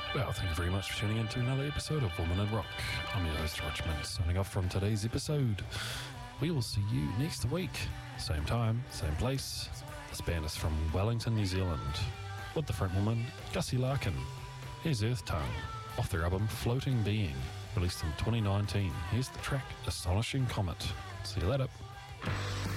Well, thank you very much for tuning in to another episode of Woman in Rock. I'm your host, Richmond, signing off from today's episode. We will see you next week. Same time, same place. This band is from Wellington, New Zealand, with the frontwoman, Gussie Larkin. Here's Earth Tongue, off their album Floating Being, released in 2019. Here's the track Astonishing Comet. See you later.